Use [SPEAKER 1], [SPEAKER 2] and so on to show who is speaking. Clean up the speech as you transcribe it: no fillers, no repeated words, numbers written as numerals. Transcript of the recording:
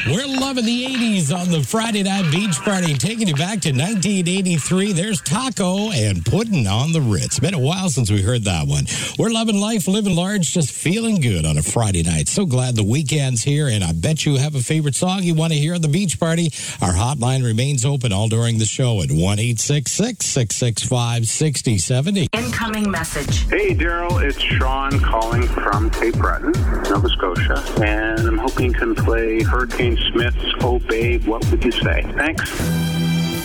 [SPEAKER 1] We're loving the 80s on the Friday Night Beach Party, taking you back to 1983. There's Taco and Pudding on the Ritz. Been a while since we heard that one. We're loving life, living large, just feeling good on a Friday night. So glad the weekend's here, and I bet you have a favorite song you want to hear at the beach party. Our hotline remains open all during the show at 1-866-665-6070.
[SPEAKER 2] Incoming message.
[SPEAKER 3] Hey, Daryl, it's Sean calling from Cape Breton, Nova Scotia, and I'm hoping you can play Hurricane Smith's Oh Babe, What Would You Say? Thanks.